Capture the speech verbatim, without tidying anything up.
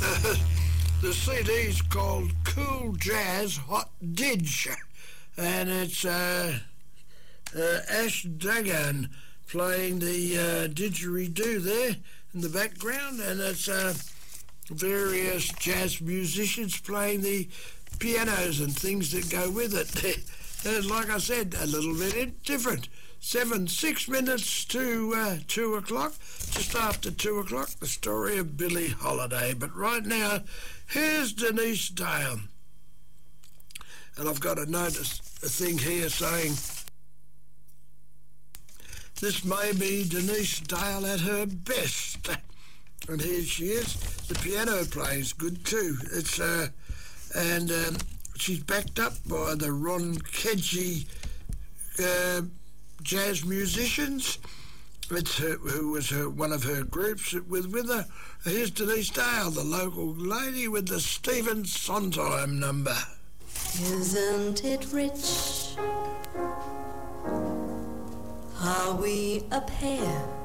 The C D's called Cool Jazz Hot Didge, and it's uh, uh, Ash Dagan playing the uh, didgeridoo there in the background, and it's uh, various jazz musicians playing the pianos and things that go with it. And like I said, a little bit different. Seven, six minutes to uh, two o'clock, just after two o'clock, the story of Billie Holiday. But right now, here's Denise Dale. And I've got a notice, a thing here saying, this may be Denise Dale at her best. And here she is. The piano playing's good too. It's uh, and um, she's backed up by the Ron Kedgie uh, jazz musicians. It's her, who was her, one of her groups with with her. Here's Denise Dale, the local lady, with the Stephen Sondheim number. Isn't it rich? Are we a pair?